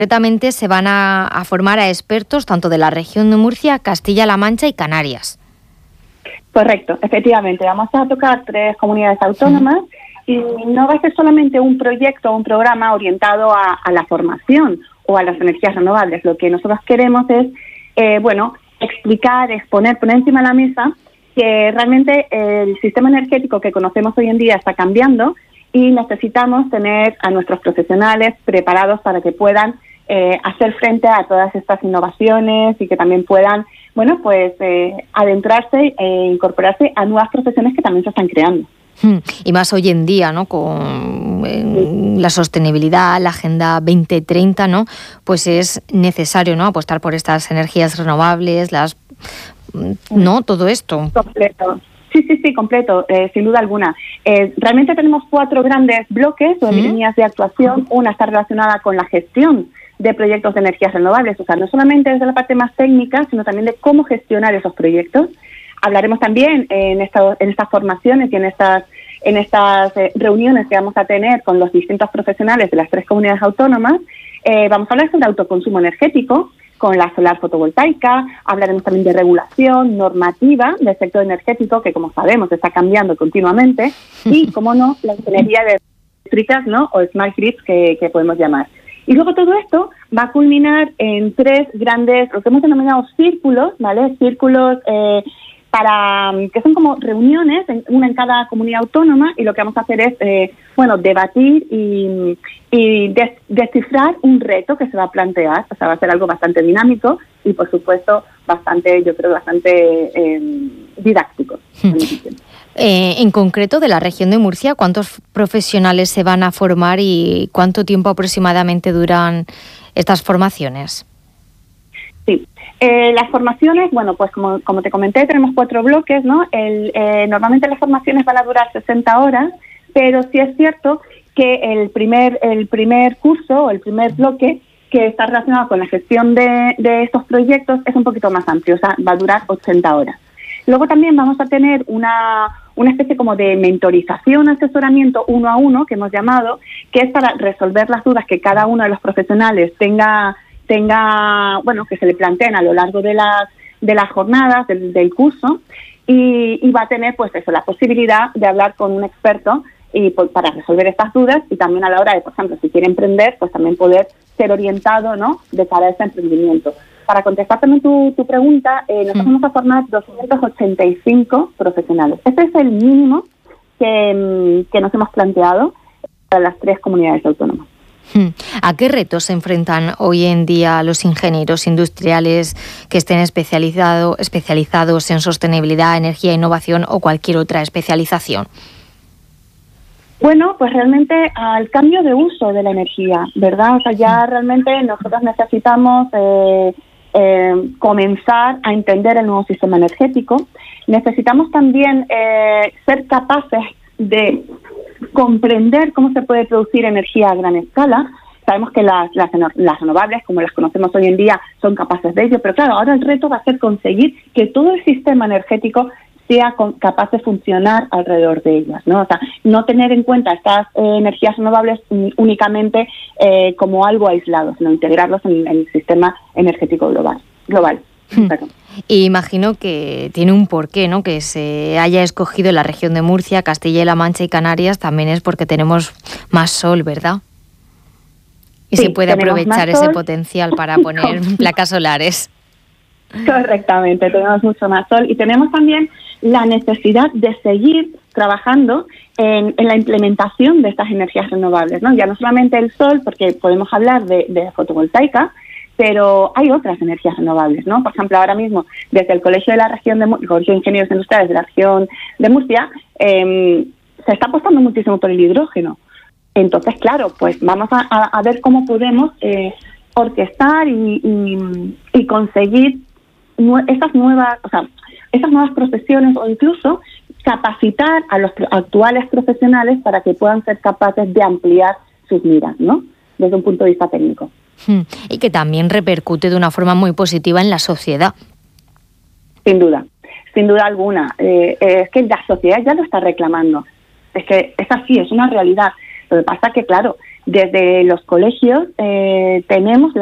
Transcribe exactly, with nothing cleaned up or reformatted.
Concretamente se van a, a formar a expertos tanto de la región de Murcia, Castilla-La Mancha y Canarias. Correcto, efectivamente. Vamos a tocar tres comunidades autónomas uh-huh. y no va a ser solamente un proyecto o un programa orientado a, a la formación o a las energías renovables. Lo que nosotros queremos es, eh, bueno, explicar, exponer, poner encima de la mesa que realmente el sistema energético que conocemos hoy en día está cambiando y necesitamos tener a nuestros profesionales preparados para que puedan eh, hacer frente a todas estas innovaciones y que también puedan, bueno, pues eh, adentrarse e incorporarse a nuevas profesiones que también se están creando. Y más hoy en día, ¿no? Con eh, la sostenibilidad, la Agenda veinte treinta, ¿no? Pues es necesario, ¿no? Apostar por estas energías renovables, las, ¿no? Todo esto. Completo. Sí, sí, sí, completo, eh, sin duda alguna. Eh, realmente tenemos cuatro grandes bloques o ¿Mm? líneas de actuación. Una está relacionada con la gestión de proyectos de energías renovables, o sea, no solamente desde la parte más técnica, sino también de cómo gestionar esos proyectos. Hablaremos también en, esta, en estas formaciones y en estas, en estas eh, reuniones que vamos a tener con los distintos profesionales de las tres comunidades autónomas. Eh, vamos a hablar sobre autoconsumo energético, con la solar fotovoltaica, hablaremos también de regulación normativa del sector energético, que como sabemos está cambiando continuamente, y, como no, la ingeniería de eléctricas, ¿no? O smart grids, que, que podemos llamar. Y luego todo esto va a culminar en tres grandes, lo que hemos denominado círculos, ¿vale? Círculos eh, para que son como reuniones, una en cada comunidad autónoma, y lo que vamos a hacer es, eh, bueno, debatir y, y des, descifrar un reto que se va a plantear. O sea, va a ser algo bastante dinámico y, por supuesto, bastante, yo creo, bastante eh, didáctico. Hmm. Eh, en concreto, de la región de Murcia, ¿cuántos profesionales se van a formar y cuánto tiempo aproximadamente duran estas formaciones? Sí, eh, las formaciones, bueno, pues como, como te comenté, tenemos cuatro bloques, ¿no? El, eh, normalmente las formaciones van a durar sesenta horas, pero sí es cierto que el primer, el primer curso o el primer bloque que está relacionado con la gestión de, de estos proyectos es un poquito más amplio, o sea, va a durar ochenta horas. Luego también vamos a tener una, una especie como de mentorización, asesoramiento uno a uno, que hemos llamado, que es para resolver las dudas que cada uno de los profesionales tenga, tenga bueno, que se le planteen a lo largo de las, de las jornadas del, del curso, y, y va a tener, pues eso, la posibilidad de hablar con un experto y pues, para resolver estas dudas, y también a la hora de, por ejemplo, si quiere emprender, pues también poder ser orientado, ¿no?, de cara a ese emprendimiento. Para contestar también tu, tu pregunta, eh, nosotros vamos a formar doscientos ochenta y cinco profesionales. Este es el mínimo que, que nos hemos planteado para las tres comunidades autónomas. ¿A qué retos se enfrentan hoy en día los ingenieros industriales que estén especializado, especializados en sostenibilidad, energía, innovación o cualquier otra especialización? Bueno, pues realmente al cambio de uso de la energía, ¿verdad? O sea, ya realmente nosotros necesitamos eh, eh, comenzar a entender el nuevo sistema energético. Necesitamos también eh, ser capaces de comprender cómo se puede producir energía a gran escala. Sabemos que las, las, las renovables, como las conocemos hoy en día, son capaces de ello, pero claro, ahora el reto va a ser conseguir que todo el sistema energético sea con, capaz de funcionar alrededor de ellas, ¿no? O sea, no tener en cuenta estas eh, energías renovables únicamente eh, como algo aislado, sino integrarlos en, en el sistema energético global. global. Hmm. Y imagino que tiene un porqué, ¿no? Que se haya escogido la región de Murcia, Castilla-La Mancha y Canarias, también es porque tenemos más sol, ¿verdad? Y sí, se puede aprovechar ese potencial para poner placas solares. Correctamente, tenemos mucho más sol y tenemos también la necesidad de seguir trabajando en, en la implementación de estas energías renovables, ¿no? Ya no solamente el sol, porque podemos hablar de, de fotovoltaica, pero hay otras energías renovables, ¿no? Por ejemplo, ahora mismo, desde el Colegio de la Región de Murcia, Colegio de Ingenieros Industriales de la Región de Murcia, eh, se está apostando muchísimo por el hidrógeno. Entonces, claro, pues vamos a, a, a ver cómo podemos eh, orquestar y, y, y conseguir esas nuevas, o sea, esas nuevas profesiones, o incluso capacitar a los actuales profesionales para que puedan ser capaces de ampliar sus miras, ¿no?, desde un punto de vista técnico. Y que también repercute de una forma muy positiva en la sociedad. Sin duda, sin duda alguna. Eh, es que la sociedad ya lo está reclamando. Es que es así, es una realidad. Lo que pasa es que, claro, desde los colegios eh, tenemos